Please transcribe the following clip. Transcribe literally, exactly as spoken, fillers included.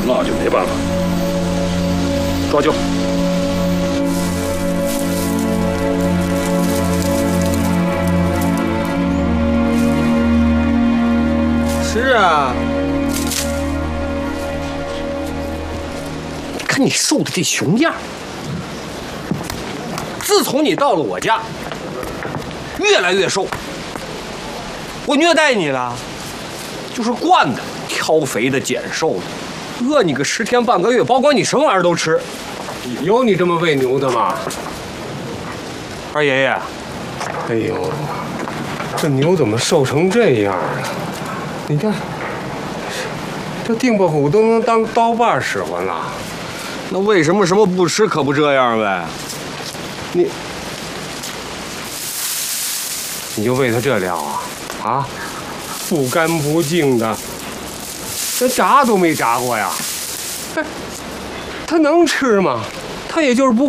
那就没办法，抓阄。 是啊， 看你瘦的这熊样，自从你到了我家，越来越瘦。我虐待你了，就是惯的，挑肥的拣瘦的，饿你个十天半个月，包管你什么玩意儿都吃。 有你这么喂牛的吗？ 二爷爷， 哎呦，这牛怎么瘦成这样啊？你看，这腚巴骨都能当刀把使唤了。 那为什么什么不吃可不这样呗？ 你，你就喂它这料啊？啊，不干不净的，这炸都没炸过呀！哎，它能吃吗？它也就是不。